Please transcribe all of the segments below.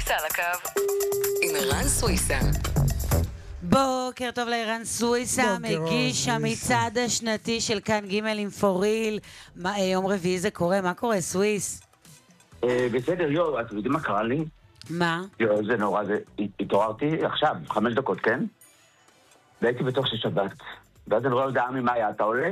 סוויסה על הקו עם ערן סוויסה. בוקר טוב לערן סוויסה, מגיש המצעד השנתי של כאן ג' עם פוריל. יום רביעי זה קורה, מה קורה סוויס? בסדר, אתם יודעים מה קרה לי? מה? זה נורא, התעוררתי עכשיו, 5 דקות, כן? והייתי בתוך שבת. ואז אני רואה הודעה ממאיה, אתה עולה?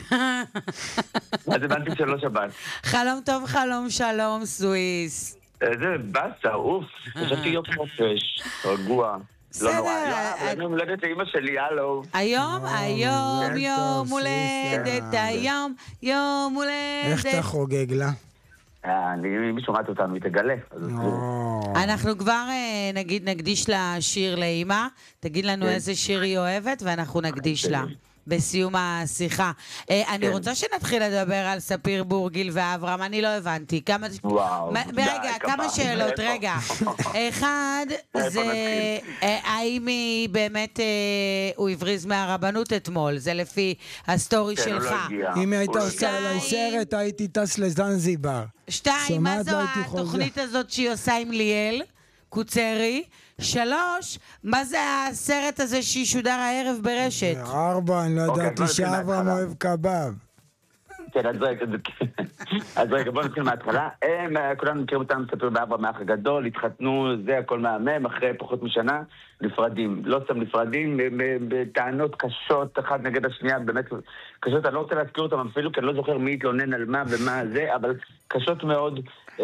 אז הבנתי שלא שבת. חלום טוב, חלום שלום סוויס. איזה בסה, אוף, חשבתי יום חופש, רגוע. לא נורא, אני הולדת לאמא שלי, הלו. היום יום הולדת, היום יום הולדת. איך אתה חוגג לה? אם שומעת אותנו, היא תגלה. אנחנו כבר נקדיש לה שיר לאמא, תגיד לנו איזה שיר היא אוהבת ואנחנו נקדיש לה בסיום השיחה. אני רוצה שנתחיל לדבר על ספיר בורגיל ואברהם, אני לא הבנתי. כמה שאלות, רגע. אחד, זה האם היא באמת, הוא הבריז מהרבנות אתמול, זה לפי הסטורי שלך. אם היא הייתה עושה עליי סרט, הייתי טס לזנזיבר. 2, מה זו התוכנית הזאת שהיא עושה עם ליאל קוצרי? 3, מה זה הסרט הזה שישודר הערב ברשת? 4, אני לא ידעתי שאברהם אוהב קבב. כן, אז רגע, בואו נתחיל מההתחלה. כולנו מכירים אותם, ספיר ואברהם מהאח הגדול, התחתנו, זה הכל מהמם, אחרי פחות משנה, נפרדים. לא סתם נפרדים, בטענות קשות, אחת נגד השנייה, באמת קשות, אני לא רוצה להזכיר אותם אפילו, כי אני לא זוכר מי התלונן על מה ומה זה, אבל קשות מאוד,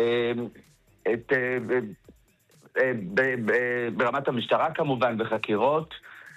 ברמת המשטרה כמובן, בחקירות,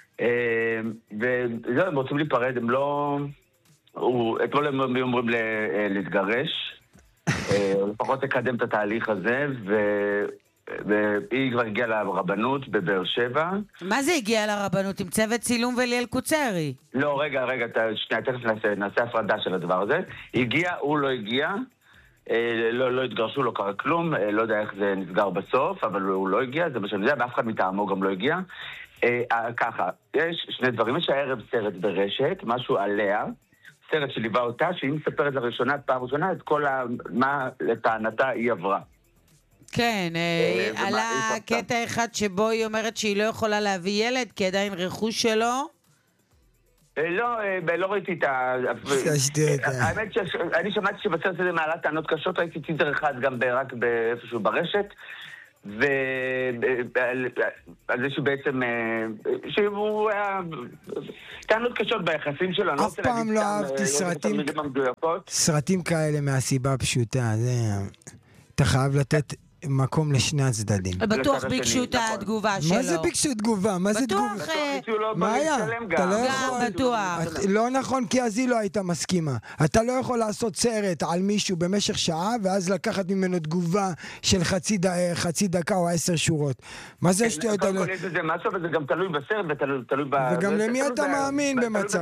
וזהו, הם רוצים להיפרד, הם לא... אתמול הם אומרים להתגרש, לפחות לקדם את התהליך הזה, והיא כבר הגיעה לרבנות בבאר שבע. מה זה הגיעה לרבנות? עם צוות צילום וליאל קוצרי? לא, רגע, שנייה, תכף נעשה הפרדה של הדבר הזה. הגיע, הוא לא הגיע, לא התגרשו, לא קרה כלום, לא יודע איך זה נסגר בסוף, אבל הוא לא הגיע, זה מה שאני יודע, ואף אחד מטעמו גם לא הגיע. ככה, יש שני דברים, יש הערב סרט ברשת, משהו עליה, סרט שליווה אותה, שהיא מספרת לראשונה, פעם ראשונה, את כל מה לטענתה היא עברה. כן, עלה קטע אחד שבו היא אומרת שהיא לא יכולה להביא ילד, כי עדיין רכוש שלו. לא ראיתי את ה... האמת שאני שמעתי שבסרט הזה מעלה טענות קשות, ראיתי טיזר אחד גם רק באיפשהו ברשת, ועל זה שבעצם שהוא היה טענות קשות ביחסים שלנו. אף פעם לא אהבתי סרטים כאלה מהסיבה הפשוטה, אתה חייב לתת מקום לשני הצדדים. בטוח ביקשו את התגובה שלו. מה זה ביקשו תגובה? מה זה תגובה? מה היה? אתה לא יכול... בטוח. לא נכון, כי אז היא לא הייתה מסכימה. אתה לא יכול לעשות סרט על מישהו במשך שעה, ואז לקחת ממנו תגובה של חצי דקה או 10 שורות. מה זה שטויות? זה משהו, אבל זה גם תלוי בסרט ותלוי ב... וגם למי אתה מאמין במצב?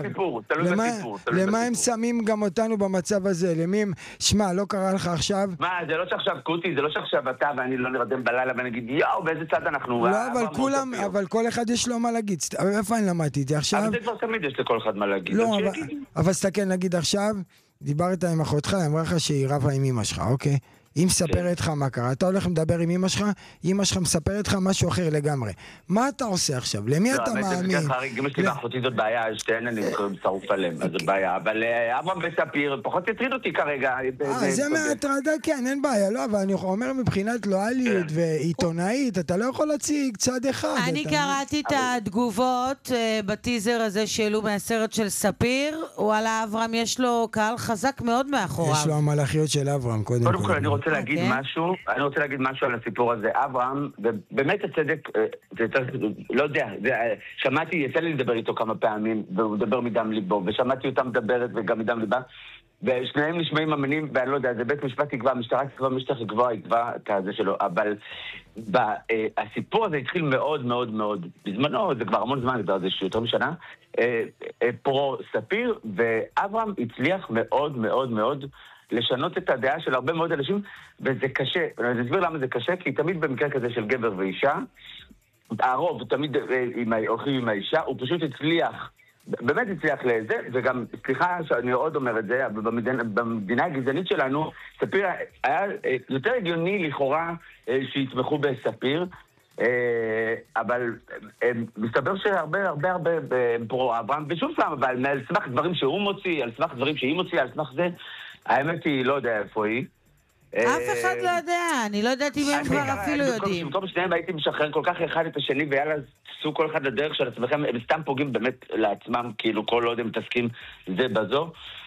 למה הם שמים גם אותנו במצב הזה? למי הם... שמע, לא קרה לך עכשיו? מה, זה לא שעכשיו קוטי, זה לא שעכשיו אתה ואני לא נרדם בלילה ונגיד יאו, באיזה צד אנחנו... לא, אבל כל אחד יש לו מה להגיד. איפה אני למדתי את זה עכשיו? אבל זה כבר תמיד יש לכל אחד מה להגיד. לא, אבל סתכל, נגיד עכשיו, דיברת עם אחותך, אמרה לך שהיא רבה עם אמא שלך, אוקיי? היא מספרת לך מה קרה, אתה הולך לדבר עם אמא שלך מספרת לך משהו אחר לגמרי. מה אתה עושה עכשיו? למי אתה מאמין? אמא שלי ואחותי זאת בעיה, שתיהן אני שרוף עליהם, אז זאת בעיה. אבל אברהם וספיר פחות יטריד אותי כרגע. זה מהטרדה, כן, אין בעיה, לא, אבל אני אומר מבחינת לואליות ועיתונאית, אתה לא יכול להציג צד אחד. אני קראתי את התגובות בטיזר הזה שאלו מהסרט של ספיר, וואלה, אברהם יש לו קהל חזק מאוד מאחוריו. יש לו המלאכיות של אברהם, קודם כל. אני רוצה להגיד משהו על הסיפור הזה. אברהם, ובאמת הצדק, לא יודע, שמעתי, יצא לי לדבר איתו כמה פעמים, והוא מדבר מדם ליבו, ושמעתי אותה מדברת וגם מדם ליבה, ושניהם נשמעים אמינים, ואני לא יודע, זה בית משפט יקבע, המשטרה יקבע, משטח יקבע את הזה שלו, אבל הסיפור הזה התחיל מאוד מאוד מאוד, בזמנו, זה כבר המון זמן, זה יותר משנה, פרו ספיר, ואברהם הצליח מאוד מאוד מאוד לשנות את הדעה של הרבה מאוד אנשים, וזה קשה. אני אסביר למה זה קשה, כי תמיד במקרה כזה של גבר ואישה, הרוב תמיד הולכים עם האישה, הוא פשוט הצליח באמת הצליח לזה, וגם, סליחה שאני עוד אומר את זה, אבל במדינה הגזענית שלנו, ספיר היה יותר הגיוני לכאורה שיתמכו בספיר, אבל מסתבר שהרבה פרו אברהם בשום פעם, אבל על סמך דברים שהוא מוציא, על סמך דברים שהיא מוציאה, על סמך זה, האמת היא לא יודע איפה היא. אף אחד לא יודע, אני לא יודעת אם הם כבר אפילו יודעים. במקום שניהם הייתי משחרר כל כך אחד את השני, ויאללה, עשו כל אחד לדרך של עצמכם, הם סתם פוגעים באמת לעצמם, כאילו כל עוד הם מתעסקים זה בזו.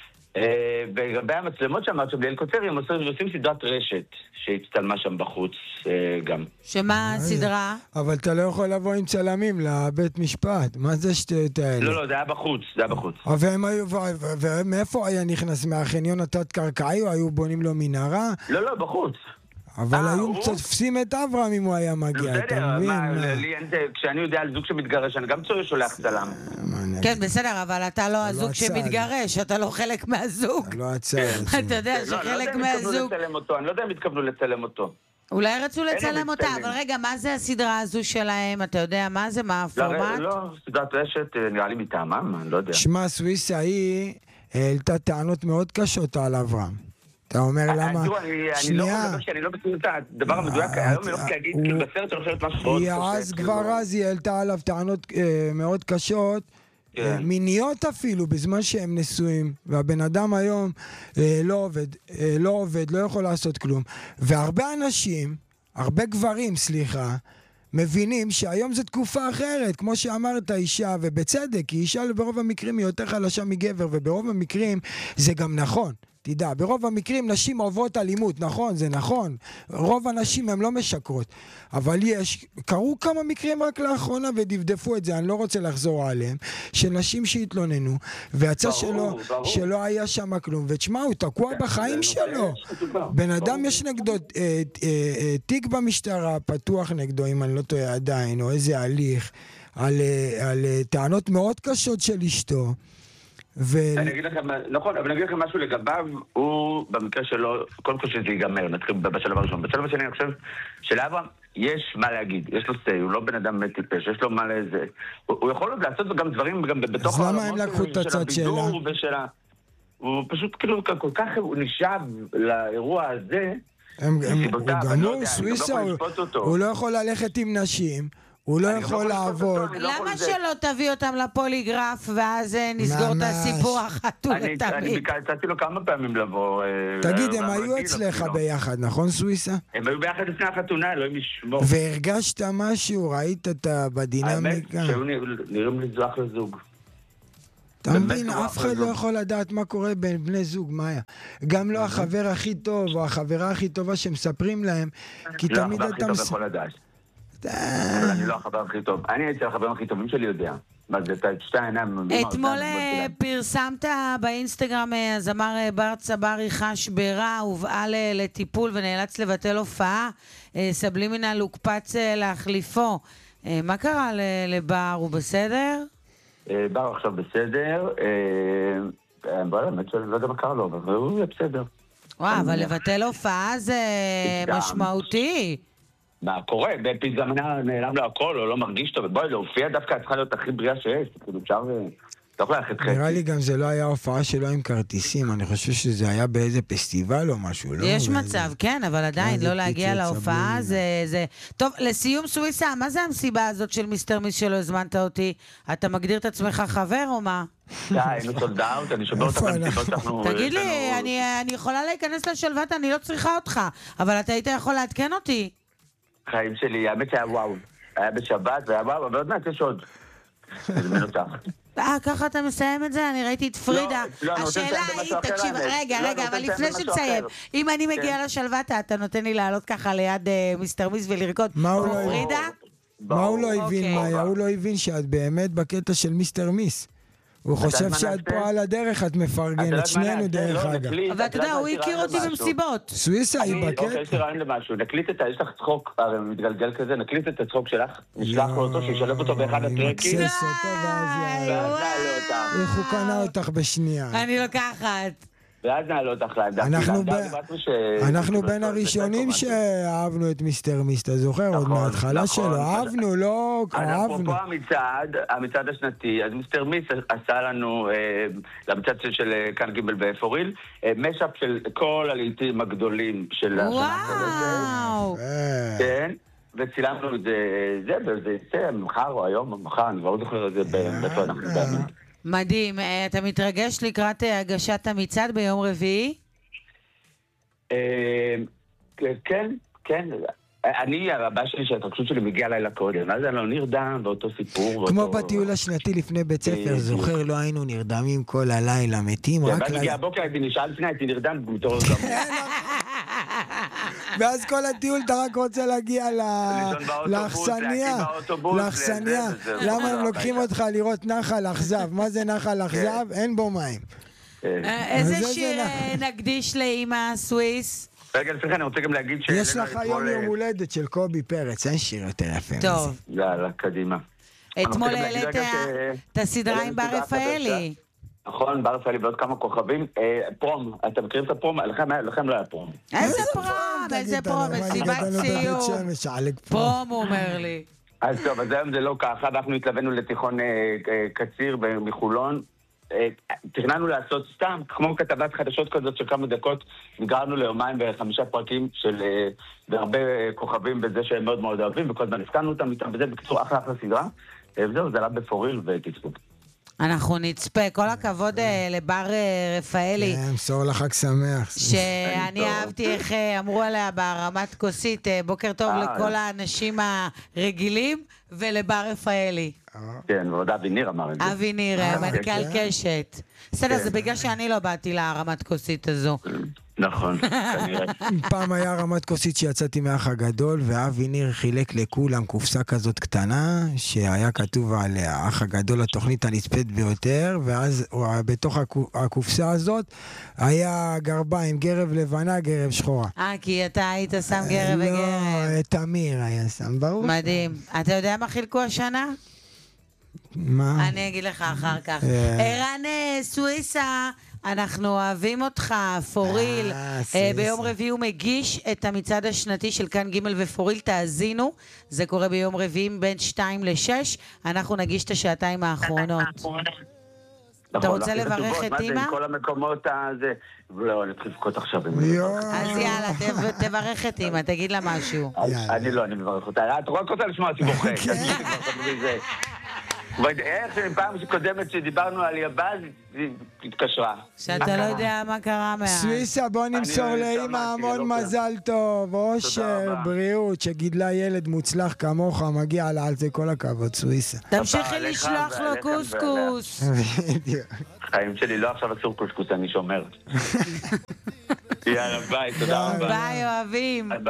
לגבי המצלמות שאמרת שם, ליאל קוצרי, הם עושים סדרת רשת, שהצטלמה שם בחוץ גם. שמה הסדרה? אבל אתה לא יכול לבוא עם צלמים לבית משפט, מה זה שטויות האלה? לא, זה היה בחוץ, ומאיפה היה נכנס? מהחניון התת-קרקעי או היו בונים לו מנהרה? לא, בחוץ. אבל היו תופסים את אברהם אם הוא היה מגיע, אתה מבין? כשאני יודע על זוג שמתגרש, אני גם שולח צלם. כן, בסדר, אבל אתה לא הזוג שמתגרש, אתה לא חלק מהזוג. לא הצל. אתה יודע שחלק מהזוג... אני לא יודע אם התכוונו לצלם אותו. אולי רצו לצלם אותה, אבל רגע, מה זה הסדרה הזו שלהם? אתה יודע מה זה? מה הפורמט? לא, סדרת רשת נראה לי מטעמם, אני לא יודע. שמע, סוויסה היא העלתה טענות מאוד קשות על אברהם. אתה אומר למה? אני לא יכול לדבר שאני לא בצורת הדבר המדויק, היום אני לא יכול להגיד, כי בסרט אני חושבת משהו מאוד קשה. כבר אז היא העלתה עליו טענות מאוד קשות, מיניות אפילו, בזמן שהם נשואים, והבן אדם היום לא עובד, לא יכול לעשות כלום. והרבה אנשים, הרבה גברים, סליחה, מבינים שהיום זו תקופה אחרת, כמו שאמרת אישה, ובצדק, כי אישה ברוב המקרים היא יותר חלשה מגבר, וברוב המקרים זה גם נכון. תדע, ברוב המקרים נשים עוברות אלימות, נכון, זה נכון. רוב הנשים הן לא משקרות. אבל קרו כמה מקרים רק לאחרונה ודפדפו את זה, אני לא רוצה לחזור עליהם, של נשים שהתלוננו, ויצא שלא היה שם כלום. ותשמע, הוא תקוע בחיים שלו. בן אדם יש נגדו תיק במשטרה, פתוח נגדו, אם אני לא טועה עדיין, או איזה הליך, על טענות מאוד קשות של אשתו. אני אגיד לכם, נכון, אבל אני אגיד לכם משהו לגביו, הוא במקרה שלו, קודם כל שזה ייגמר, נתחיל בשלב הראשון. בשלב השני אני חושב שלאברהם יש מה להגיד, יש לו סטי, הוא לא בן אדם טיפש, יש לו מה לזה. הוא יכול לעשות גם דברים גם בתוך העולמות של הבידור ושלה. הוא פשוט כאילו כל כך, הוא נשאב לאירוע הזה, הוא לא יכול ללכת עם נשים, הוא לא יכול לעבוד. למה שלא תביא אותם לפוליגרף ואז נסגור את הסיפור אחת ולתמיד? אני הצעתי לו כמה פעמים לבוא. תגיד, הם היו אצלך ביחד, נכון סוויסה? הם היו ביחד לפני החתונה, לא עם ישמור. והרגשת משהו, ראית אותה בדינמיקה? האמת, שהיו נראים לזוח לזוג. אתה מבין, אף אחד לא יכול לדעת מה קורה בין בני זוג, מה היה? גם לא החבר הכי טוב או החברה הכי טובה שמספרים להם, כי תמיד אתה... לא, החבר הכי טוב יכול לדעת. אני לא החבר הכי טוב. אני הייתי החברים הכי טובים שלי יודע. מה זה, את שתי העיניים... אתמול פרסמת באינסטגרם, הזמר בר צברי חש ברע, הובאה לטיפול ונאלץ לבטל הופעה. סבלימינל הוקפץ להחליפו. מה קרה לבר? הוא בסדר? בר עכשיו בסדר. באמת שאני לא יודע מה קרה לו, אבל הוא יהיה בסדר. וואו, אבל לבטל הופעה זה משמעותי. מה קורה? בפיזמנה נעלם לו הכל, או לא מרגיש טוב, בואי, להופיע דווקא צריכה להיות הכי בריאה שיש, כאילו אפשר... נראה לי גם זה לא היה הופעה שלו עם כרטיסים, אני חושב שזה היה באיזה פסטיבל או משהו, לא? יש מצב, כן, אבל עדיין לא להגיע להופעה, זה... טוב, לסיום סוויסה, מה זה המסיבה הזאת של מיסטר מיס שלא הזמנת אותי? אתה מגדיר את עצמך חבר או מה? היינו סולדאוט, אני שומע אותך במסיבות שאנחנו... תגיד לי, אני יכולה להיכנס לשלוות, אני לא צריכה אותך, אבל אתה היית יכול לעדכן אותי. חיים שלי, האמת שהיה וואו. היה בשבת והיה וואו, אבל עוד מעט יש עוד. נזמין אותך. ככה אתה מסיים את זה? אני ראיתי את פרידה. השאלה היא, תקשיב, רגע, אבל לפני שתסיים, אם אני מגיעה לשלוותה, אתה נותן לי לעלות ככה ליד מיסטר מיס ולרקוד פרידה? מה הוא לא הבין, מאיה? הוא לא הבין שאת באמת בקטע של מיסטר מיס. הוא חושב שאת פה על הדרך, את מפרגנת, שנינו דרך אגב. אבל אתה יודע, הוא הכיר אותי במסיבות. סוויסה היא בקטע. אוקיי, יש לי רעיון למשהו, נקליט את יש לך צחוק, הרי מתגלגל כזה, נקליט את הצחוק שלך, נשלח לו אותו, שישלב אותו באחד הטרקים. מקסס אותו ואז איך הוא קנה אותך בשנייה. אני לוקחת. ואז נעלה אותך לעמדה. אנחנו בין הראשונים שאהבנו את מיסטר מיסט, אתה זוכר? עוד מההתחלה שלו, אהבנו, לא אהבנו. אפרופו המצעד השנתי, אז מיסטר מיסט עשה לנו, למצעד של כאן גימל ואפוריל, משאפ של כל הלעיתים הגדולים של השנה. וואו! כן, וצילמנו את זה, וזה יצא מחר או היום, מחר, אני כבר לא זוכר את זה באיפה אנחנו בימים. מדהים. אתה מתרגש לקראת הגשת המצעד ביום רביעי? כן, כן. הבעיה שלי שההתרגשות שלי מגיעה לילה קודם, אז אני לא נרדם באותו סיפור. כמו בטיול השנתי לפני בית ספר, זוכר, לא היינו נרדמים כל הלילה, מתים רק ואז הגיע הבוקר, הייתי נשאל לפני, הייתי נרדם בתור גמור. ואז כל הטיול אתה רק רוצה להגיע לאכסניה. למה הם לוקחים אותך לראות נחל אכזב? מה זה נחל אכזב? אין בו מים. איזה שיר נקדיש לאמא סוויס? רגע, לפני אני רוצה גם להגיד ש... יש לך יום הולדת של קובי פרץ, אין שיר יותר יפה. טוב. יאללה, קדימה. אתמול העלית את הסדרה עם בר רפאלי. נכון, בר רפאלי ועוד כמה כוכבים. פרום, אתם מכירים את הפרום? לכם לא היה פרום. איזה פרום? איזה פרום? מסיבת סיום. פרום, הוא אומר לי. אז טוב, אז היום זה לא ככה, אנחנו התלווינו לתיכון קציר מחולון. תכננו לעשות סתם, כמו כתבת חדשות כזאת של כמה דקות, נגררנו ליומיים ב5 פרקים של הרבה כוכבים בזה שהם מאוד מאוד אוהבים, וכל הזמן הפתענו אותם איתם, וזה בקיצור אחלה סדרה, וזהו, זה עלה בפוריל ותצפו. אנחנו נצפה, כל הכבוד לבר רפאלי. כן, מסור לחג שמח. שאני אהבתי איך אמרו עליה בהרמת כוסית, בוקר טוב לכל האנשים הרגילים, ולבר רפאלי. כן, ועוד אבי ניר אמר את זה. אבי ניר, מנכ"ל קשת. בסדר, זה בגלל שאני לא באתי להרמת כוסית הזו. נכון, כנראה. פעם היה הרמת כוסית שיצאתי מהאח הגדול, ואבי ניר חילק לכולם קופסה כזאת קטנה, שהיה כתוב עליה, האח הגדול התוכנית הנצפית ביותר, ואז בתוך הקופסה הזאת היה גרביים, גרב לבנה, גרב שחורה. כי אתה היית שם גרב וגרב. לא, תמיר היה שם, ברור. מדהים. אתה יודע מה חילקו השנה? מה? אני אגיד לך אחר כך. ערן סוויסה, אנחנו אוהבים אותך, פוריל. ביום רביעי הוא מגיש את המצעד השנתי של כאן ג' ופוריל, תאזינו. זה קורה ביום רביעי בין 2 ל-6. אנחנו נגיש את השעתיים האחרונות. אתה רוצה לברך את אמא? מה זה עם כל המקומות הזה? לא, אני אתחיל לבכות עכשיו. אז יאללה, תברך את אמא, תגיד לה משהו. אני לא, אני מברך אותה. את רק רוצה לשמוע אותי בוכה. איך פעם שקודמת שדיברנו על יבאז, היא התקשרה. שאתה לא יודע מה קרה מאז. סוויסה, בוא נמסור לאמא המון מזל טוב, אושר, בריאות, שגידלה ילד מוצלח כמוך, מגיע לה על זה כל הכבוד, סוויסה. תמשיכי לשלוח לו קוסקוס. חיים שלי, לא עכשיו אסור קוסקוס, אני שומר. יאללה, ביי, תודה רבה. ביי, אוהבים.